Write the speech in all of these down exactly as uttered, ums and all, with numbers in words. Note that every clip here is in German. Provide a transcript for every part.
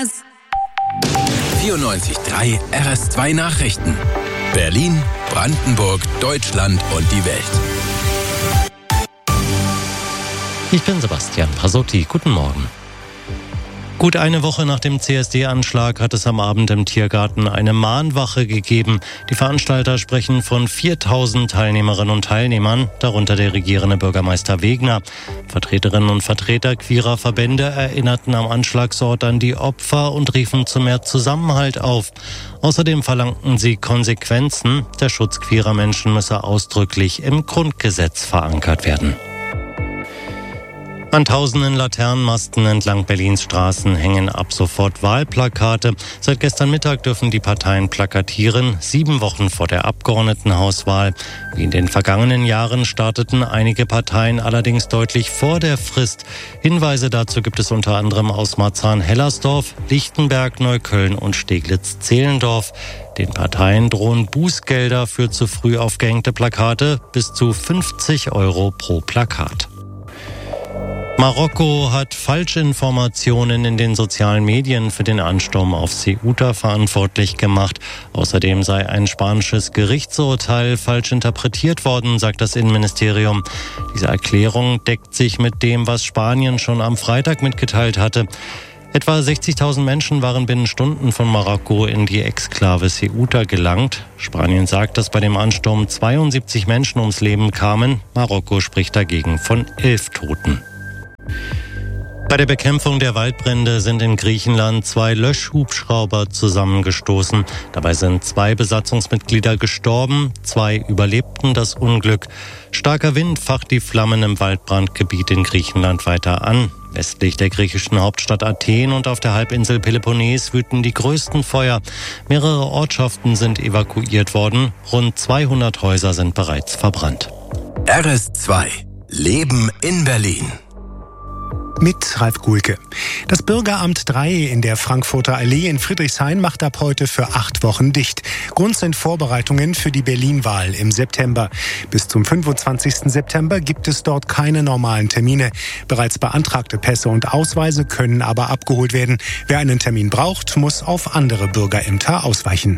was? vierundneunzig Komma drei R S zwei Nachrichten. Berlin, Brandenburg, Deutschland und die Welt. Ich bin Sebastian Pasotti. Guten Morgen. Gut eine Woche nach dem C S D-Anschlag hat es am Abend im Tiergarten eine Mahnwache gegeben. Die Veranstalter sprechen von viertausend Teilnehmerinnen und Teilnehmern, darunter der regierende Bürgermeister Wegner. Vertreterinnen und Vertreter queerer Verbände erinnerten am Anschlagsort an die Opfer und riefen zu mehr Zusammenhalt auf. Außerdem verlangten sie Konsequenzen. Der Schutz queerer Menschen müsse ausdrücklich im Grundgesetz verankert werden. An tausenden Laternenmasten entlang Berlins Straßen hängen ab sofort Wahlplakate. Seit gestern Mittag dürfen die Parteien plakatieren, sieben Wochen vor der Abgeordnetenhauswahl. Wie in den vergangenen Jahren starteten einige Parteien allerdings deutlich vor der Frist. Hinweise dazu gibt es unter anderem aus Marzahn-Hellersdorf, Lichtenberg, Neukölln und Steglitz-Zehlendorf. Den Parteien drohen Bußgelder für zu früh aufgehängte Plakate bis zu fünfzig Euro pro Plakat. Marokko hat Falschinformationen in den sozialen Medien für den Ansturm auf Ceuta verantwortlich gemacht. Außerdem sei ein spanisches Gerichtsurteil falsch interpretiert worden, sagt das Innenministerium. Diese Erklärung deckt sich mit dem, was Spanien schon am Freitag mitgeteilt hatte. Etwa sechzigtausend Menschen waren binnen Stunden von Marokko in die Exklave Ceuta gelangt. Spanien sagt, dass bei dem Ansturm zweiundsiebzig Menschen ums Leben kamen. Marokko spricht dagegen von elf Toten. Bei der Bekämpfung der Waldbrände sind in Griechenland zwei Löschhubschrauber zusammengestoßen. Dabei sind zwei Besatzungsmitglieder gestorben, zwei überlebten das Unglück. Starker Wind facht die Flammen im Waldbrandgebiet in Griechenland weiter an. Westlich der griechischen Hauptstadt Athen und auf der Halbinsel Peloponnes wüten die größten Feuer. Mehrere Ortschaften sind evakuiert worden. Rund zweihundert Häuser sind bereits verbrannt. R S zwei. Leben in Berlin. Mit Ralf Guhlke. Das Bürgeramt drei in der Frankfurter Allee in Friedrichshain macht ab heute für acht Wochen dicht. Grund sind Vorbereitungen für die Berlin-Wahl im September. Bis zum fünfundzwanzigsten September gibt es dort keine normalen Termine. Bereits beantragte Pässe und Ausweise können aber abgeholt werden. Wer einen Termin braucht, muss auf andere Bürgerämter ausweichen.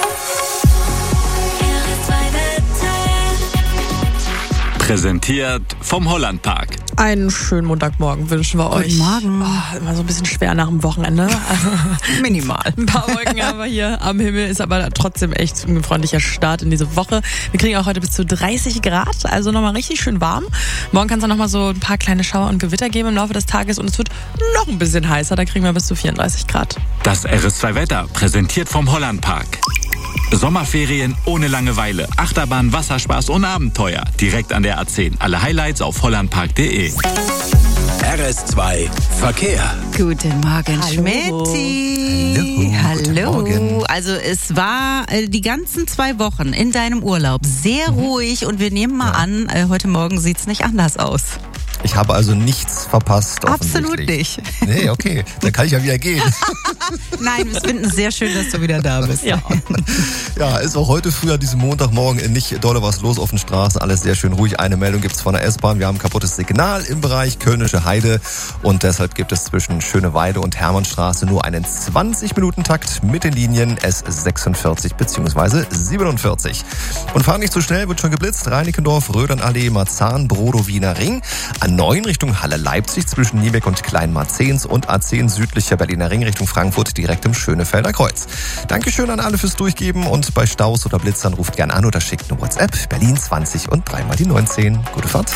Präsentiert vom Hollandpark. Einen schönen Montagmorgen wünschen wir euch. Guten Morgen. Oh, immer so ein bisschen schwer nach dem Wochenende. Minimal. Ein paar Wolken haben wir hier am Himmel, ist aber trotzdem echt ein freundlicher Start in diese Woche. Wir kriegen auch heute bis zu dreißig Grad, also nochmal richtig schön warm. Morgen kann es dann nochmal so ein paar kleine Schauer und Gewitter geben im Laufe des Tages und es wird noch ein bisschen heißer, da kriegen wir bis zu vierunddreißig Grad. Das R S zwei Wetter, präsentiert vom Hollandpark. Sommerferien ohne Langeweile, Achterbahn, Wasserspaß und Abenteuer. Direkt an der A zehn. Alle Highlights auf hollandpark punkt de. R S zwei Verkehr. Guten Morgen, Hallo. Schmetti. Hallo. Hallo. Guten Morgen. Also es war äh, die ganzen zwei Wochen in deinem Urlaub sehr Mhm. ruhig und wir nehmen mal an, äh, heute Morgen sieht's nicht anders aus. Ich habe also nichts verpasst. Absolut offensichtlich. nicht. Nee, okay. Dann kann ich ja wieder gehen. Nein, wir finden es sehr schön, dass du wieder da bist. Ja. Ja, ist auch heute früh an diesem Montagmorgen nicht dolle was los auf den Straßen. Alles sehr schön ruhig. Eine Meldung gibt's von der S-Bahn. Wir haben ein kaputtes Signal im Bereich Kölnische Heide. Und deshalb gibt es zwischen Schöneweide und Hermannstraße nur einen zwanzig-Minuten-Takt mit den Linien S sechsundvierzig bzw. siebenundvierzig. Und fahren nicht zu schnell, wird schon geblitzt. Reinickendorf, Rödernallee, Marzahn, Brodow, Wiener Ring. A neun Richtung Halle-Leipzig zwischen Niebeck und Kleinmarzehns und A zehn südlicher Berliner Ring Richtung Frankfurt direkt im Schönefelder Kreuz. Dankeschön an alle fürs Durchgeben und bei Staus oder Blitzern ruft gern an oder schickt eine WhatsApp. Berlin zwanzig und dreimal die neunzehn. Gute Fahrt.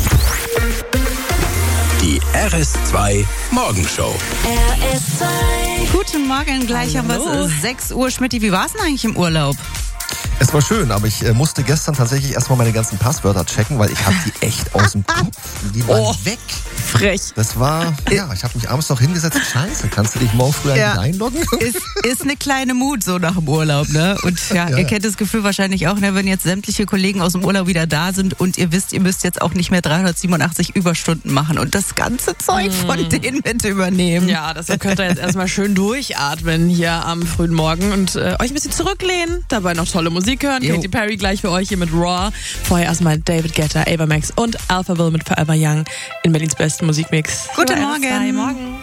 Die R S zwei Morgenshow. R S zwei. Guten Morgen, gleich haben wir Hallo. es sechs Uhr. Schmitti, wie war es denn eigentlich im Urlaub? Es war schön, aber ich äh, musste gestern tatsächlich erstmal meine ganzen Passwörter checken, weil ich habe die echt aus dem Kopf. Die waren Oh. weg. Frech. Das war, ja, ich habe mich abends noch hingesetzt. Scheiße, kannst du dich morgen früh Ja. eigentlich einloggen? Ist, ist eine kleine Mut so nach dem Urlaub, ne? Und ja, Ja. ihr kennt das Gefühl wahrscheinlich auch, ne, wenn jetzt sämtliche Kollegen aus dem Urlaub wieder da sind und ihr wisst, ihr müsst jetzt auch nicht mehr dreihundertsiebenundachtzig Überstunden machen und das ganze Zeug von denen mit übernehmen. Ja, deshalb könnt ihr jetzt erstmal schön durchatmen hier am frühen Morgen und äh, euch ein bisschen zurücklehnen, dabei noch tolle Musik hören. Jo. Katy Perry gleich für euch hier mit Raw. Vorher erstmal David Guetta, Ava Max und Alphaville mit Forever Young in Berlins besten Musikmix. Guten Hier bei R S zwei. Morgen. Morgen.